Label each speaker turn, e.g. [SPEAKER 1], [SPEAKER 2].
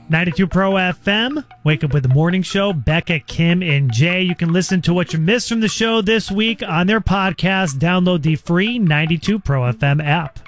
[SPEAKER 1] 92 Pro FM, Wake Up with the Morning Show, Becca, Kim, and Jay. You can listen to what you missed from the show this week on their podcast. Download the free 92 Pro FM app.